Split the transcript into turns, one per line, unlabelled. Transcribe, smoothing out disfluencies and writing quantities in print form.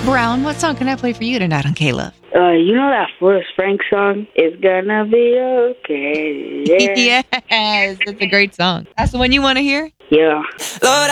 Brown, what song can I play for you tonight on K-Love?
You know that Forrest Frank song? It's gonna be okay. Yeah.
Yes, it's a great song. That's the one you want to hear?
Yeah.
Lord,